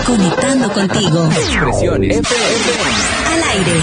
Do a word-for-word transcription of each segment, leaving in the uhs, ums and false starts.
Conectando contigo. Expresiones F M. Al aire.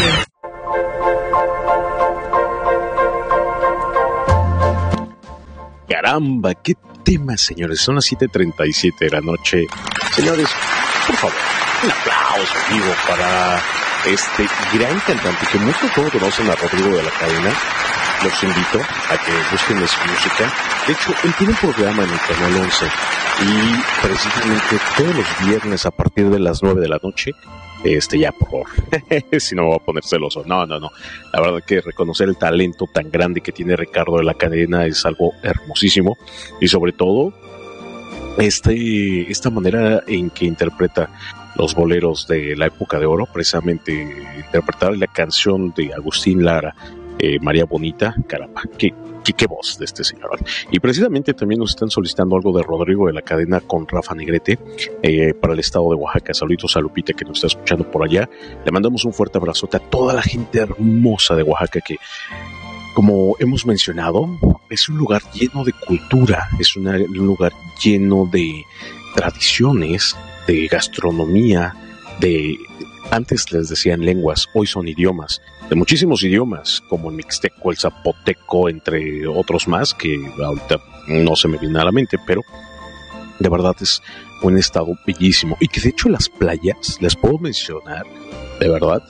Caramba, qué tema, señores. Son las siete treinta y siete de la noche. Señores, por favor, un aplauso vivo para este gran cantante que muchos todos conocen, a Rodrigo de la Cadena. Los invito a que busquen su música. De hecho, él tiene un programa en el Canal once y precisamente todos los viernes a partir de las nueve de la noche, este ya por favor, si no me voy a poner celoso, no, no, no, la verdad que reconocer el talento tan grande que tiene Ricardo de la Cadena es algo hermosísimo, y sobre todo este, esta manera en que interpreta los boleros de la época de oro, precisamente interpretar la canción de Agustín Lara, Eh, María Bonita, caramba, qué, qué, qué voz de este señor. Y precisamente también nos están solicitando algo de Rodrigo de la Cadena con Rafa Negrete eh, para el estado de Oaxaca. Saluditos a Lupita que nos está escuchando por allá. Le mandamos un fuerte abrazote a toda la gente hermosa de Oaxaca que, como hemos mencionado, es un lugar lleno de cultura, es una, un lugar lleno de tradiciones, de gastronomía, de... Antes les decían lenguas, hoy son idiomas, de muchísimos idiomas, como el mixteco, el zapoteco, entre otros más, que ahorita no se me viene a la mente, pero de verdad es un estado bellísimo. Y que de hecho las playas, les puedo mencionar, de verdad,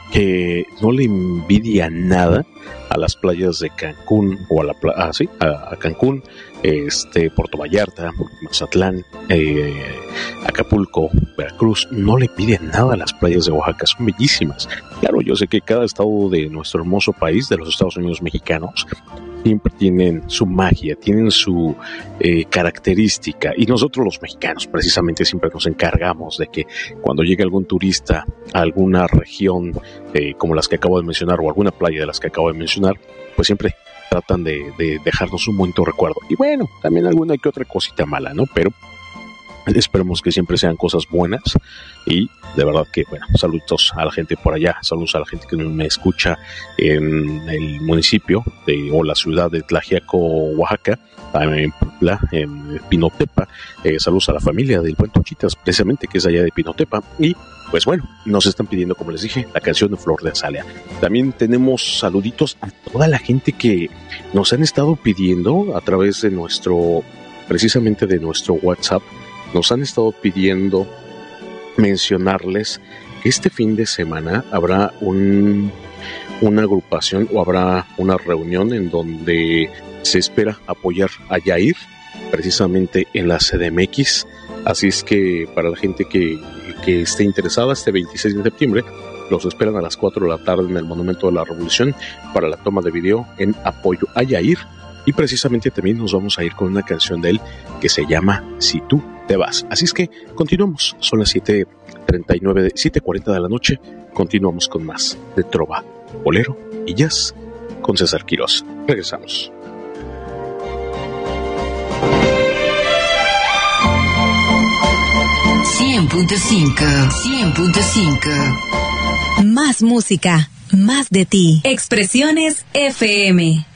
que no le envidia nada a las playas de Cancún, o a la playa, ah, sí, a, a Cancún, este, Puerto Vallarta, Mazatlán, eh, Acapulco, Veracruz. No le piden nada a las playas de Oaxaca, son bellísimas. Claro, yo sé que cada estado de nuestro hermoso país, de los Estados Unidos mexicanos, siempre tienen su magia, tienen su eh, característica, y nosotros los mexicanos precisamente siempre nos encargamos de que cuando llegue algún turista a alguna región eh, como las que acabo de mencionar, o alguna playa de las que acabo de mencionar, pues siempre tratan de, de dejarnos un bonito recuerdo. Y bueno, también alguna que otra cosita mala, ¿no? Pero esperemos que siempre sean cosas buenas. Y de verdad que, bueno, saludos a la gente por allá, saludos a la gente que me escucha en el municipio de, o la ciudad de Tlaxiaco, Oaxaca, en Puebla, en Pinotepa. Eh, saludos a la familia del Buen Tuchitas, precisamente, que es allá de Pinotepa. Y pues bueno, nos están pidiendo, como les dije, la canción de Flor de Azalea. También tenemos saluditos a toda la gente que nos han estado pidiendo a través de nuestro, precisamente de nuestro WhatsApp, nos han estado pidiendo mencionarles que este fin de semana habrá un, una agrupación o habrá una reunión en donde se espera apoyar a Yair, precisamente en la C D M X. Así es que para la gente que, que esté interesada, este veintiséis de septiembre, los esperan a las cuatro de la tarde en el Monumento de la Revolución para la toma de video en apoyo a Yair. Y precisamente también nos vamos a ir con una canción de él que se llama Si tú te vas. Así es que continuamos, son las siete treinta y nueve, siete cuarenta de la noche. Continuamos con más de trova, bolero y jazz con César Quirós. Regresamos. cien punto cinco, cien punto cinco. Más música, más de ti. Expresiones F M.